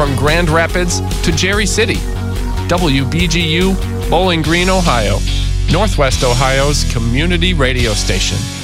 from Grand Rapids to Jerry City. WBGU, Bowling Green, Ohio, Northwest Ohio's community radio station.